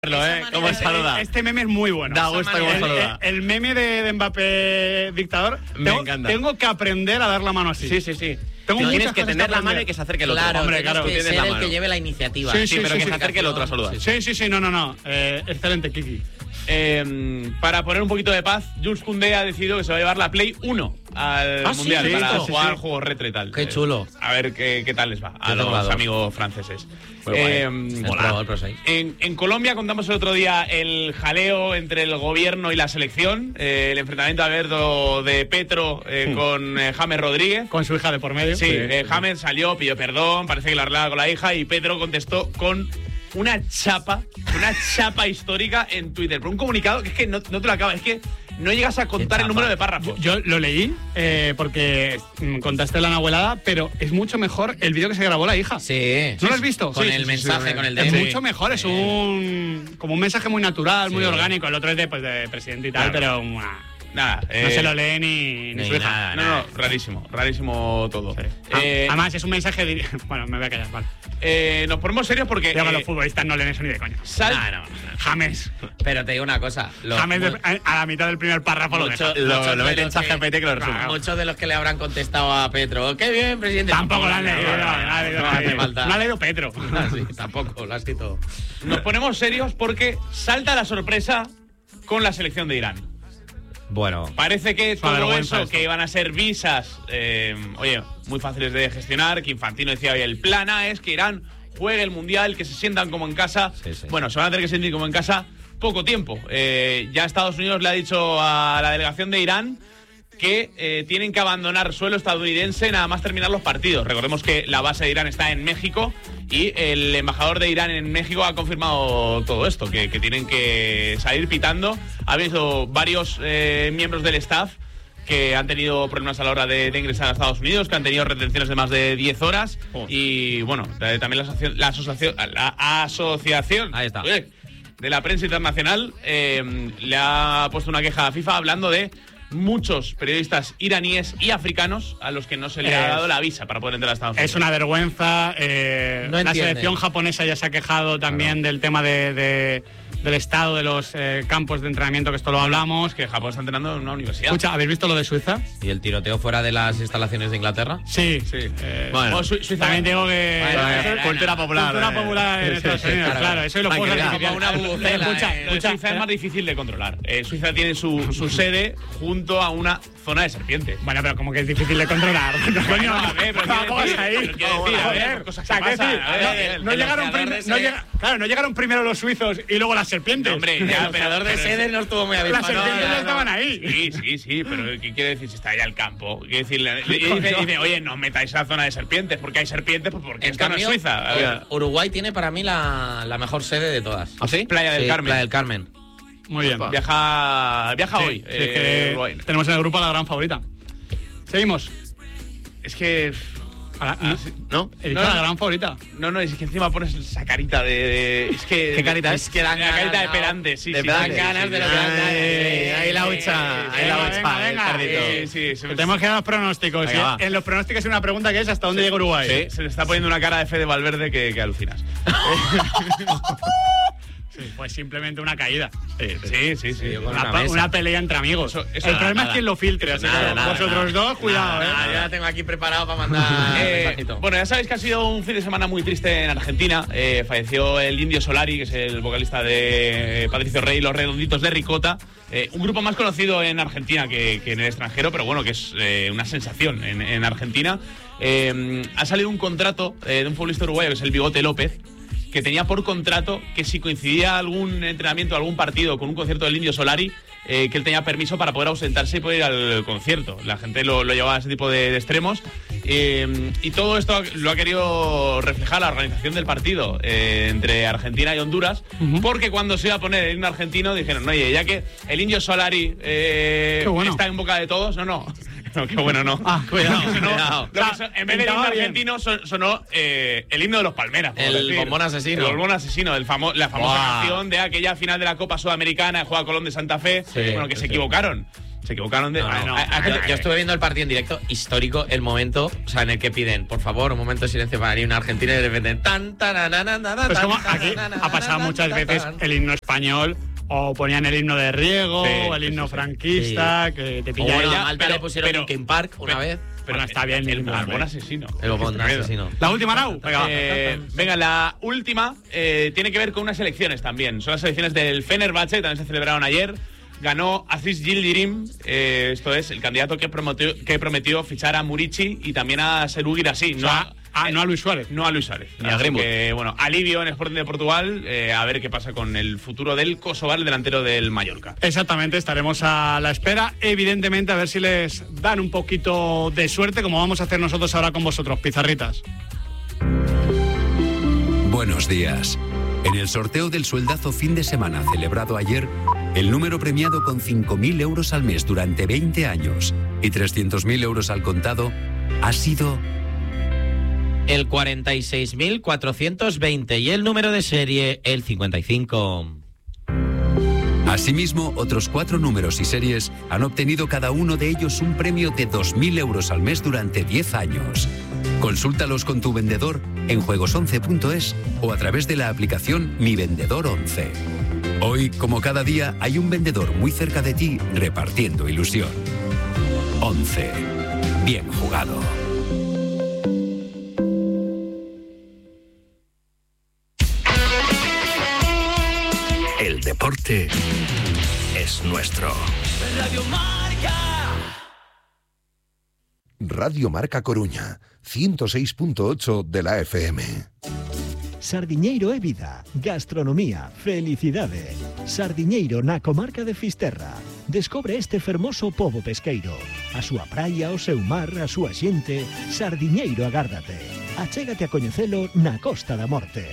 ¿Cómo saluda? Este meme es muy bueno. Da gusto cómo saluda. El meme de Mbappé dictador. Me encanta. Tengo que aprender a dar la mano así. Sí. Tienes que tener la mano y que se acerque el otro. Claro, Hombre, claro. tienes que ser el que lleve la iniciativa. Sí, pero que se acerque el otro a saludar. Sí, no. Excelente, Kiki. Para poner un poquito de paz, Jules Koundé ha decidido que se va a llevar la Play 1 al Mundial para jugar juegos retro y tal. Qué chulo. A ver qué tal les va a los amigos franceses. En Colombia contamos el otro día el jaleo entre el gobierno y la selección, el enfrentamiento abierto de Petro con James Rodríguez. Con su hija de por medio. Sí, James salió, pidió perdón, parece que la arreglaba con la hija y Petro contestó con una chapa histórica en Twitter. Pero un comunicado que es que no te lo acabas, es que no llegas a contar el número de párrafos. Yo lo leí porque contaste la nahuelada, pero es mucho mejor el vídeo que se grabó la hija. Sí. ¿No lo has visto? Con Sí, el mensaje, con el Es DM. mucho mejor, es como un mensaje muy natural, muy orgánico. El otro es de presidente y tal, Claro. pero Nada, no se lo lee ni su hija. No, rarísimo todo. Sí. Además, es un mensaje. Bueno, me voy a callar, vale. Nos ponemos serios porque. Los futbolistas no leen eso ni de coña. No. James. Pero te digo una cosa. James a la mitad del primer párrafo lo deja. Lo mete en ChatGPT que lo resume. Muchos de los que le habrán contestado a Petro, qué bien, presidente. Tampoco lo han leído. No hace falta. No ha leído Petro. Sí, tampoco, lo has escrito. Nos ponemos serios porque salta la sorpresa con la selección de Irán. Bueno, Parece que una todo vergüenza eso esto. que iban a ser visas, muy fáciles de gestionar, que Infantino decía, oye, el plan A es que Irán juegue el Mundial, que se sientan como en casa. Sí. Bueno, se van a tener que sentir como en casa poco tiempo. Ya Estados Unidos le ha dicho a la delegación de Irán que tienen que abandonar suelo estadounidense nada más terminar los partidos. Recordemos que la base de Irán está en México y el embajador de Irán en México ha confirmado todo esto, que tienen que salir pitando. Ha habido varios miembros del staff que han tenido problemas a la hora de ingresar a Estados Unidos, que han tenido retenciones de más de 10 horas. Y bueno, también la asociación Ahí está. de la prensa internacional le ha puesto una queja a FIFA hablando de muchos periodistas iraníes y africanos a los que no se le ha dado la visa para poder entrar a Estados Unidos. Es una vergüenza. No la entienden. selección japonesa ya se ha quejado también del tema del estado de los campos de entrenamiento, que esto lo hablamos. Que Japón está entrenando en una universidad. Escucha, ¿habéis visto lo de Suiza? ¿Y el tiroteo fuera de las instalaciones de Inglaterra? Sí. bueno, Suiza También digo que... cultura popular. Cultura popular en Estados Unidos, claro. Eso y los fuegos Tranquilidad. artificiales. Como una bubucela, Suiza es más difícil de controlar. Suiza tiene su sede junto a una zona de serpientes. Bueno, pero como que es difícil de controlar. Coño, a ver, pero vamos quiero ahí. decir, quiero decir, a ver, Joder, cosas o sea, que quiero pasan, decir, a ver, no el llegaron negociador de no llegaron primero los suizos y luego las serpientes. No, hombre, ya, El creador de sede no estuvo muy las avispado. serpientes ya estaban ahí. Sí, pero ¿qué quiere decir si está allá el campo? Quiere decir, dice, oye, no os metáis a la zona de serpientes, porque hay serpientes, pues porque En están en cambio, Suiza. A ver, Uruguay tiene para mí la mejor sede de todas. ¿Ah, sí? Playa del Sí, Carmen. Playa del Carmen. Muy bien. Viaja hoy. Sí, es que Uruguay. tenemos en el grupo a la gran favorita. Seguimos. Es que. ¿No? He dicho la gran favorita. No, es que encima pones esa carita de es que. ¿Qué carita es? que dan La carita ganas, de ¿no? pedante, sí. De sí, pedante. dan ganas de lo que dan ganas. Ahí la hucha, Venga. el cerdito. Sí. Tenemos que dar los pronósticos. Venga, va. En los pronósticos hay una pregunta que es ¿hasta dónde llega Uruguay? Sí, se le está poniendo una cara de Fede Valverde que alucinas. Sí, pues simplemente una caída. Sí. Con una mesa. Una pelea entre amigos. Eso El problema nada. es quien lo filtre. Así que Nada, vosotros dos, cuidado, Yo la tengo aquí preparado para mandar mensajito. Bueno, ya sabéis que ha sido un fin de semana muy triste en Argentina. Falleció el Indio Solari, que es el vocalista de Patricio Rey y los Redonditos de Ricota. Un grupo más conocido en Argentina que en el extranjero, pero bueno, que es una sensación en Argentina. Ha salido un contrato de un futbolista uruguayo, que es el Bigote López, que tenía por contrato que si coincidía algún entrenamiento, algún partido con un concierto del Indio Solari, que él tenía permiso para poder ausentarse y poder ir al concierto. La gente lo llevaba a ese tipo de extremos. Y todo esto lo ha querido reflejar la organización del partido entre Argentina y Honduras, porque cuando se iba a poner el himno argentino dijeron, oye, ya que el Indio Solari bueno. está en boca de todos, no, qué bueno, no. Cuidado. Cuidado. En vez del himno argentino sonó el himno de los Palmeras. por El decir. bombón asesino. El bombón asesino, la famosa Buah. canción de aquella final de la Copa Sudamericana de Juega Colón de Santa Fe, Sí, bueno, que se sí. equivocaron. Se equivocaron de. Yo estuve viendo el partido en directo, histórico, el momento, o sea, en el que piden, por favor, un momento de silencio para ir a Argentina y de repente Pues como aquí ha pasado muchas veces el himno español, o ponían el himno de Riego, o el himno franquista, que te pilla ella. ella. Malta le pusieron Linkin Park una vez. Pero no está bien el bombón asesino. El bombón asesino. La última, Nau. Venga, la última tiene que ver con unas elecciones también. Son las elecciones del Fenerbahce, que también se celebraron ayer. Ganó Aziz Yildirim, esto es, el candidato que prometió fichar a Murici y también a Serhou Guirassy. No a Luis Suárez. No a Luis Suárez. Ni a Greenwood. Bueno, alivio en Sporting de Portugal, a ver qué pasa con el futuro del Kosovar, el delantero del Mallorca. Exactamente, estaremos a la espera, evidentemente, a ver si les dan un poquito de suerte, como vamos a hacer nosotros ahora con vosotros, pizarritas. Buenos días. En el sorteo del sueldazo fin de semana celebrado ayer, el número premiado con 5.000 euros al mes durante 20 años y 300.000 euros al contado ha sido el 46.420 y el número de serie el 55. Asimismo, otros 4 números y series han obtenido cada uno de ellos un premio de 2.000 euros al mes durante 10 años. Consúltalos con tu vendedor en juegos11.es o a través de la aplicación Mi Vendedor 11. Hoy, como cada día, hay un vendedor muy cerca de ti repartiendo ilusión. 11. Bien jugado. El deporte es nuestro. Radio Marca. Radio Marca Coruña, 106.8 de la FM. Sardiñeiro é vida, gastronomía, felicidade. Sardiñeiro na comarca de Fisterra. Descobre este fermoso pobo pesqueiro. A súa praia, o seu mar, a súa xente. Sardiñeiro agárdate. Achégate a coñecelo na Costa da Morte.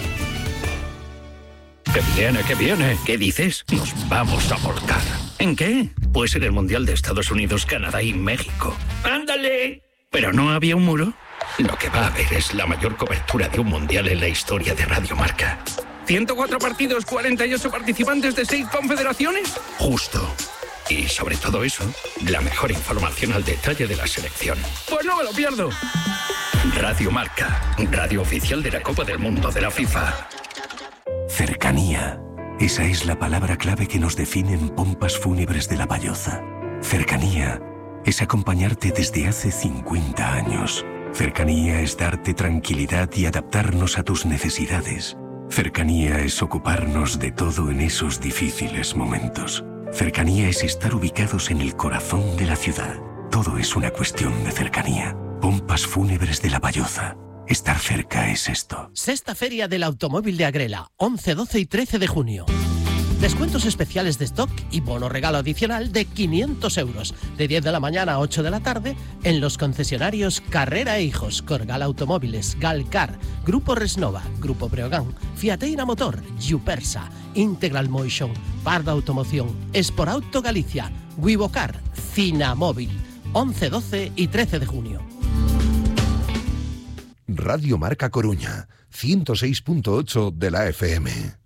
¡Que viene, que viene! ¿Qué dices? Nos vamos a volcar. ¿En qué? Pues en el Mundial de Estados Unidos, Canadá y México. ¡Ándale! ¿Pero no había un muro? Lo que va a haber es la mayor cobertura de un Mundial en la historia de Radio Marca. 104 partidos, 48 participantes de 6 confederaciones. Justo. Y sobre todo eso, la mejor información al detalle de la selección. Pues no me lo pierdo. Radio Marca, radio oficial de la Copa del Mundo de la FIFA. Cercanía. Esa es la palabra clave que nos define en Pompas Fúnebres de La Valloza. Cercanía es acompañarte desde hace 50 años. Cercanía es darte tranquilidad y adaptarnos a tus necesidades. Cercanía es ocuparnos de todo en esos difíciles momentos. Cercanía es estar ubicados en el corazón de la ciudad. Todo es una cuestión de cercanía. Pompas Fúnebres de La Valloza. Estar cerca es esto. Sexta Feria del Automóvil de Agrela, 11, 12 y 13 de junio. Descuentos especiales de stock y bono regalo adicional de 500 euros, de 10 de la mañana a 8 de la tarde, en los concesionarios Carrera e Hijos, Corgal Automóviles, Galcar, Grupo Resnova, Grupo Breogán, Fiateira Motor, Yupersa, Integral Motion, Parda Automoción, Esporauto Galicia, Wivocar, Cinamóvil, 11, 12 y 13 de junio. Radio Marca Coruña, 106.8 de la FM.